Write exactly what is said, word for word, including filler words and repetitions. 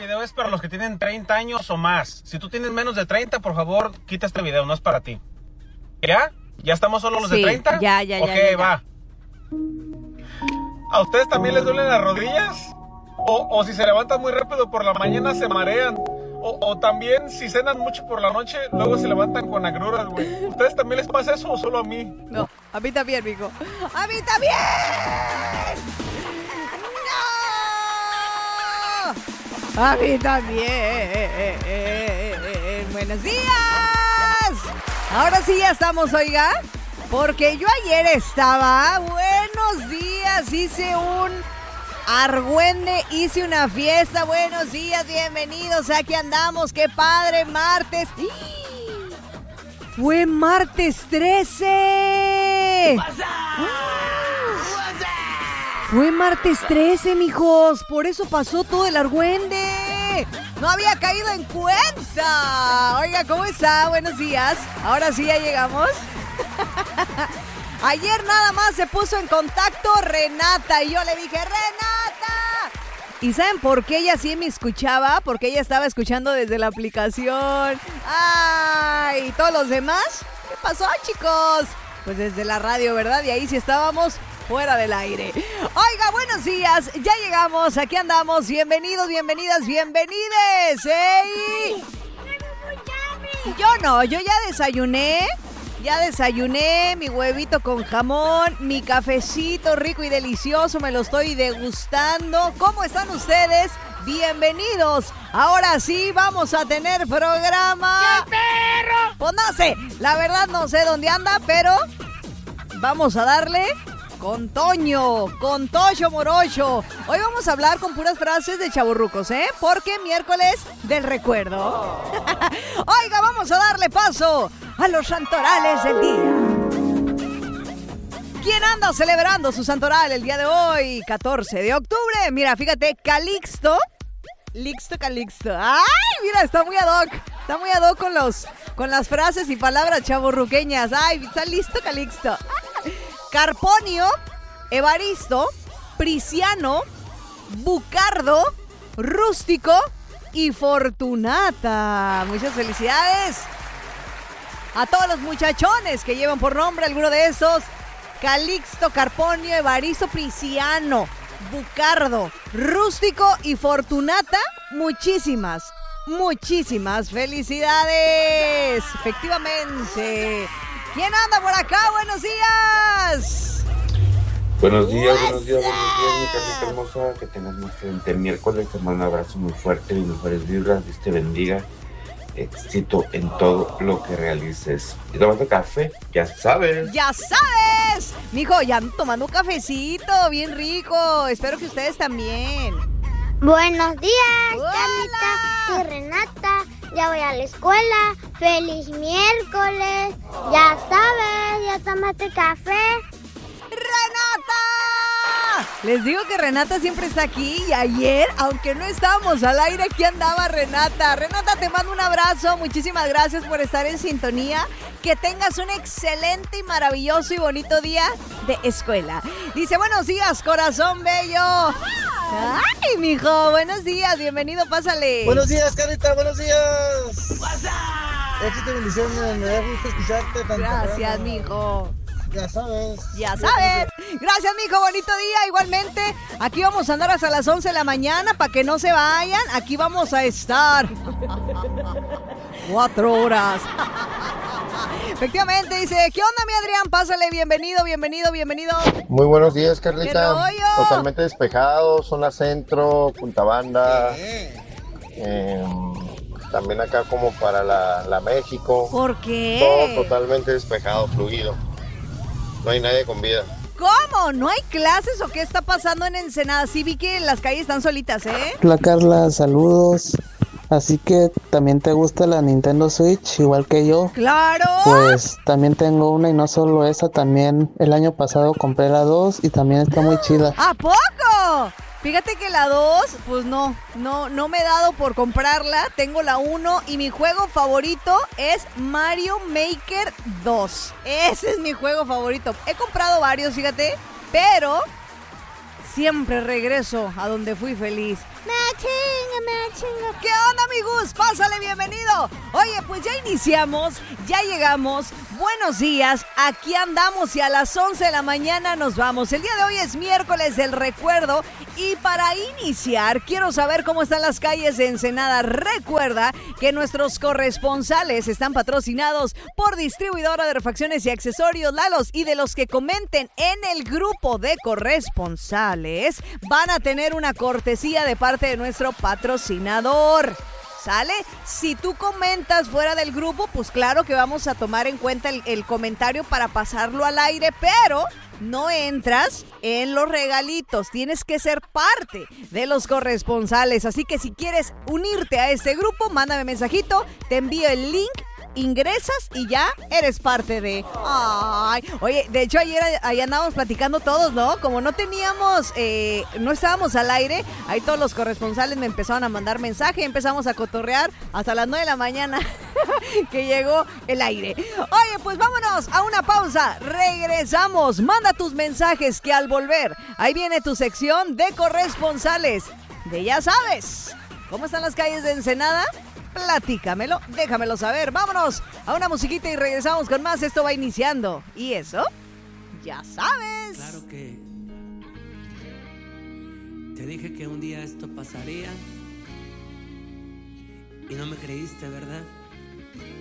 video es para los que tienen treinta años o más. Si tú tienes menos de treinta, por favor, quita este video, no es para ti. ¿Ya? ¿Ya estamos solo los sí, de treinta? Ya, ya, Ok, ya. Ok, va. ¿A ustedes también les duelen las rodillas? O, o si se levantan muy rápido por la mañana se marean. O, o también si cenan mucho por la noche, luego se levantan con agruras, güey. ¿Ustedes también les pasa eso o solo a mí? No, a mí también, mijo. ¡A mí también! ¡No! ¡A mí también! ¡Buenos días! Ahora sí ya estamos, oiga. Porque yo ayer estaba, buenos días, hice un argüende, hice una fiesta, buenos días, bienvenidos, aquí andamos, qué padre, martes. ¡Sí! Fue martes trece. Fue martes trece, mijos, por eso pasó todo el argüende. No había caído en cuenta. Oiga, ¿cómo está? Buenos días. Ahora sí ya llegamos. Ayer nada más se puso en contacto Renata y yo le dije, ¡Renata! ¿Y saben por qué ella sí me escuchaba? Porque ella estaba escuchando desde la aplicación. ¡Ay! ¿Y todos los demás? ¿Qué pasó, chicos? Pues desde la radio, ¿verdad? Y ahí sí estábamos fuera del aire. Oiga, buenos días. Ya llegamos. Aquí andamos. Bienvenidos, bienvenidas, bienvenides. ¡Ey! Yo no, yo ya desayuné. Ya desayuné mi huevito con jamón, mi cafecito rico y delicioso, me lo estoy degustando. ¿Cómo están ustedes? Bienvenidos. Ahora sí vamos a tener programa. ¡Qué perro! Pues no sé, la verdad no sé dónde anda, pero vamos a darle con Toño, con Tocho Morocho. Hoy vamos a hablar con puras frases de chavorrucos, ¿eh? Porque miércoles del recuerdo. Oiga, vamos a darle paso a los santorales del día. ¿Quién anda celebrando su santoral el día de hoy? catorce de octubre. Mira, fíjate, Calixto. Lixto, Calixto. ¡Ay! Mira, está muy ad hoc. Está muy ad hoc con, los, con las frases y palabras chavorruqueñas. ¡Ay! Está listo, Calixto. Carponio, Evaristo, Priciano, Bucardo, Rústico y Fortunata. Muchas felicidades a todos los muchachones que llevan por nombre alguno de esos. Calixto, Carponio, Evaristo, Priciano, Bucardo, Rústico y Fortunata. Muchísimas, muchísimas felicidades. Efectivamente. ¿Quién anda por acá? ¡Buenos días! Buenos días, buenos días, buenos días, mi carnita hermosa. Que tengas un excelente miércoles. Te mando un abrazo muy fuerte y mejores vibras. Dios te bendiga. Éxito en todo lo que realices. ¿Y tomaste café? Ya sabes. ¡Ya sabes! Mijo, ya ando tomando un cafecito bien rico. Espero que ustedes también. Buenos días, ¡Hola! Carlita. Soy Renata. Ya voy a la escuela. ¡Feliz miércoles! Ya sabes, ya tomaste café. ¡Renata! Les digo que Renata siempre está aquí y ayer, aunque no estábamos al aire, aquí andaba Renata. Renata, te mando un abrazo. Muchísimas gracias por estar en sintonía. Que tengas un excelente y maravilloso y bonito día de escuela. Dice, buenos días, corazón bello. Ay, mijo, buenos días, bienvenido, pásale. Buenos días, Carita, buenos días. Éxito y bendiciones, me da gusto escucharte. Tan Gracias, temprano. mijo. Ya sabes. Ya sabes. Gracias, mijo, bonito día. Igualmente, aquí vamos a andar hasta las once de la mañana para que no se vayan. Aquí vamos a estar cuatro horas. Efectivamente, dice, ¿qué onda, mi Adrián? Pásale, bienvenido, bienvenido, bienvenido. Muy buenos días, ¿Qué Carlita. rollo? Totalmente despejado, zona centro, Punta Banda. Eh, también acá como para la, la México. ¿Por qué? Todo totalmente despejado, fluido. No hay nadie con vida. ¿Cómo? ¿No hay clases o qué está pasando en Ensenada? Sí vi que las calles están solitas, ¿eh? Hola Carla, saludos. Así que también te gusta la Nintendo Switch, igual que yo. ¡Claro! Pues también tengo una y no solo esa, también el año pasado compré la dos y también está muy chida. ¿A poco? Fíjate que la dos, pues no, no, no me he dado por comprarla. Tengo la uno y mi juego favorito es Mario Maker dos. Ese es mi juego favorito. He comprado varios, fíjate, pero siempre regreso a donde fui feliz. Me chinga me chingo. ¿Qué onda, amigos? Pásale, bienvenido. Oye, pues ya iniciamos, ya llegamos. Buenos días, aquí andamos y a las once de la mañana nos vamos. El día de hoy es miércoles del recuerdo y para iniciar quiero saber cómo están las calles de Ensenada. Recuerda que nuestros corresponsales están patrocinados por Distribuidora de Refacciones y Accesorios Lalos, y de los que comenten en el grupo de corresponsales van a tener una cortesía de parte de nuestro patrocinador. ¿Sale? Si tú comentas fuera del grupo, pues claro que vamos a tomar en cuenta el, el comentario para pasarlo al aire, pero no entras en los regalitos. Tienes que ser parte de los corresponsales. Así que si quieres unirte a este grupo, mándame mensajito, te envío el link, ingresas y ya eres parte de... Ay, oye, de hecho ayer ahí andábamos platicando todos, ¿no? Como no teníamos, eh, no estábamos al aire, ahí todos los corresponsales me empezaron a mandar mensaje y empezamos a cotorrear hasta las nueve de la mañana que llegó el aire. Oye, pues vámonos a una pausa, regresamos, manda tus mensajes que al volver, ahí viene tu sección de corresponsales de Ya Sabes. ¿Cómo están las calles de Ensenada? Platícamelo, déjamelo saber. Vámonos a una musiquita y regresamos con más. Esto va iniciando. Y eso, ya sabes. Claro que te dije que un día esto pasaría y no me creíste, ¿verdad?